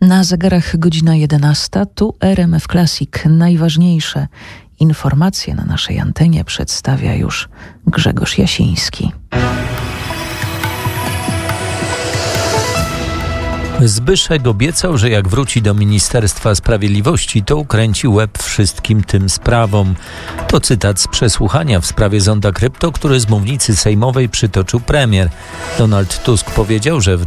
Na zegarach godzina 11, tu RMF Classic. Najważniejsze informacje na naszej antenie przedstawia już Grzegorz Jasiński. Zbyszek obiecał, że jak wróci do Ministerstwa Sprawiedliwości, to ukręci łeb wszystkim tym sprawom. To cytat z przesłuchania w sprawie zonda krypto, który z mównicy sejmowej przytoczył premier. Donald Tusk powiedział, że w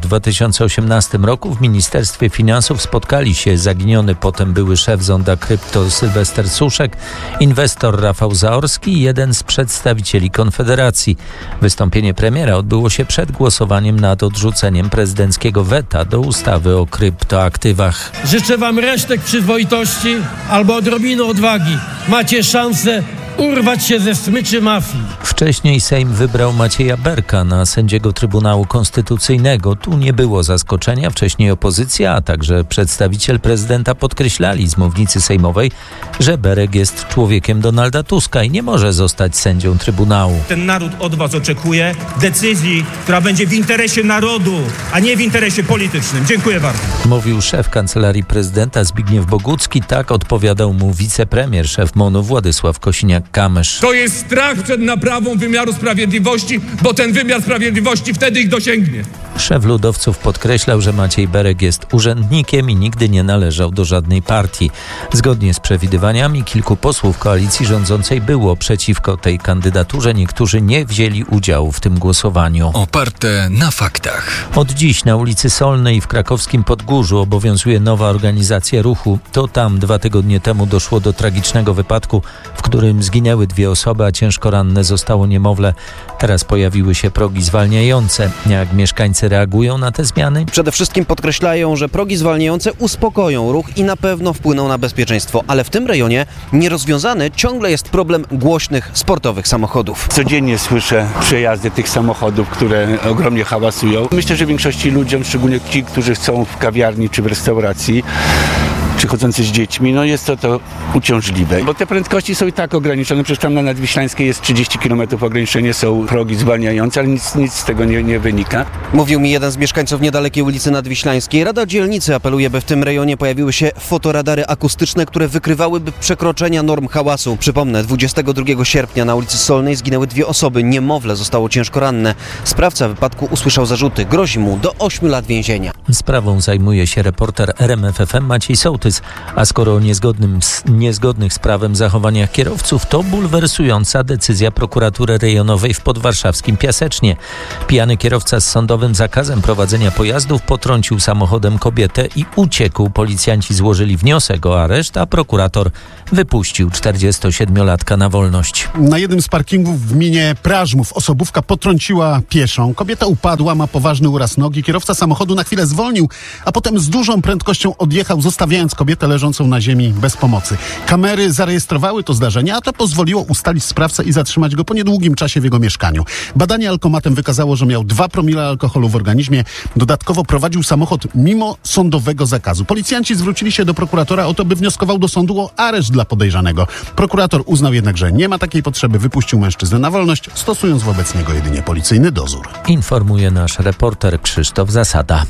2018 roku w Ministerstwie Finansów spotkali się zaginiony potem były szef zonda krypto Sylwester Suszek, inwestor Rafał Zaorski i jeden z przedstawicieli Konfederacji. Wystąpienie premiera odbyło się przed głosowaniem nad odrzuceniem prezydenckiego weta do ustawy o kryptoaktywach. Życzę wam resztek przyzwoitości albo odrobiny odwagi. Macie szansę urwać się ze smyczy mafii. Wcześniej Sejm wybrał Macieja Berka na sędziego Trybunału Konstytucyjnego. Tu nie było zaskoczenia. Wcześniej opozycja, a także przedstawiciel prezydenta podkreślali z mównicy sejmowej, że Berek jest człowiekiem Donalda Tuska i nie może zostać sędzią Trybunału. Ten naród od was oczekuje decyzji, która będzie w interesie narodu, a nie w interesie politycznym. Dziękuję bardzo. Mówił szef Kancelarii Prezydenta Zbigniew Bogucki. Tak odpowiadał mu wicepremier, szef MON-u Władysław Kosiniak-Kamysz. To jest strach przed naprawą wymiaru sprawiedliwości, bo ten wymiar sprawiedliwości wtedy ich dosięgnie. Szef ludowców podkreślał, że Maciej Berek jest urzędnikiem i nigdy nie należał do żadnej partii. Zgodnie z przewidywaniami kilku posłów koalicji rządzącej było przeciwko tej kandydaturze. Niektórzy nie wzięli udziału w tym głosowaniu. Oparte na faktach. Od dziś na ulicy Solnej w krakowskim Podgórzu obowiązuje nowa organizacja ruchu. To tam 2 tygodnie temu doszło do tragicznego wypadku, w którym zginęły 2 osoby, a ciężko ranne zostało niemowlę. Teraz pojawiły się progi zwalniające. Jak mieszkańcy reagują na te zmiany? Przede wszystkim podkreślają, że progi zwalniające uspokoją ruch i na pewno wpłyną na bezpieczeństwo, ale w tym rejonie nierozwiązany ciągle jest problem głośnych, sportowych samochodów. Codziennie słyszę przejazdy tych samochodów, które ogromnie hałasują. Myślę, że większości ludziom, szczególnie ci, którzy chcą w kawiarni czy w restauracji, czy chodzący z dziećmi, jest to uciążliwe, bo te prędkości są i tak ograniczone. Przecież tam na Nadwiślańskiej jest 30 km ograniczenie, są progi zwalniające, ale nic z tego nie wynika. Mówił mi jeden z mieszkańców niedalekiej ulicy Nadwiślańskiej. Rada dzielnicy apeluje, by w tym rejonie pojawiły się fotoradary akustyczne, które wykrywałyby przekroczenia norm hałasu. Przypomnę, 22 sierpnia na ulicy Solnej zginęły 2 osoby. Niemowlę zostało ciężko ranne. Sprawca wypadku usłyszał zarzuty. Grozi mu do 8 lat więzienia. Sprawą zajmuje się reporter RMF FM Maciej Sołtys. A skoro o niezgodnych z prawem zachowaniach kierowców, to bulwersująca decyzja prokuratury rejonowej w podwarszawskim Piasecznie. Pijany kierowca z sądowym zakazem prowadzenia pojazdów potrącił samochodem kobietę i uciekł. Policjanci złożyli wniosek o areszt, a prokurator wypuścił 47-latka na wolność. Na jednym z parkingów w gminie Prażmów osobówka potrąciła pieszą. Kobieta upadła, ma poważny uraz nogi. Kierowca samochodu na chwilę zwolnił, a potem z dużą prędkością odjechał, zostawiając kobietę leżącą na ziemi bez pomocy. Kamery zarejestrowały to zdarzenie, a to pozwoliło ustalić sprawcę i zatrzymać go po niedługim czasie w jego mieszkaniu. Badanie alkomatem wykazało, że miał 2 promile alkoholu w organizmie. Dodatkowo prowadził samochód mimo sądowego zakazu. Policjanci zwrócili się do prokuratora o to, by wnioskował do sądu o areszt dla podejrzanego. Prokurator uznał jednak, że nie ma takiej potrzeby. Wypuścił mężczyznę na wolność, stosując wobec niego jedynie policyjny dozór. Informuje nasz reporter Krzysztof Zasada.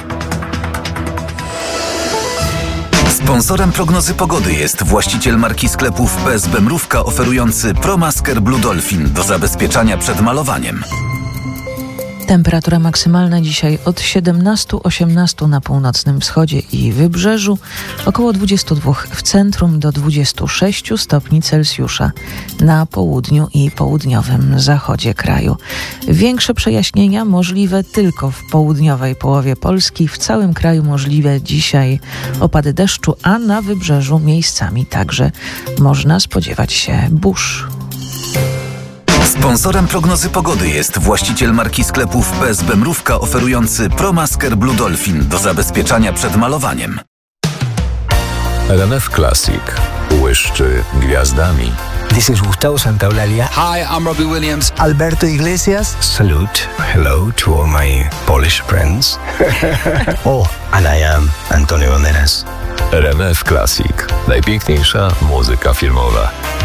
Sponsorem prognozy pogody jest właściciel marki sklepów PSB Mrówka oferujący ProMasker Blue Dolphin do zabezpieczania przed malowaniem. Temperatura maksymalna dzisiaj od 17-18 na północnym wschodzie i wybrzeżu, około 22 w centrum do 26 stopni Celsjusza na południu i południowym zachodzie kraju. Większe przejaśnienia możliwe tylko w południowej połowie Polski. W całym kraju możliwe dzisiaj opady deszczu, a na wybrzeżu miejscami także można spodziewać się burz. Sponsorem prognozy pogody jest właściciel marki sklepów PSB Mrówka oferujący ProMasker Blue Dolphin do zabezpieczania przed malowaniem. RMF Classic błyszczy gwiazdami. This is Gustavo Santaolalla. Hi, I'm Robbie Williams. Alberto Iglesias. Salute. Hello to all my Polish friends. And I am Antonio Banderas. RMF Classic. Najpiękniejsza muzyka filmowa.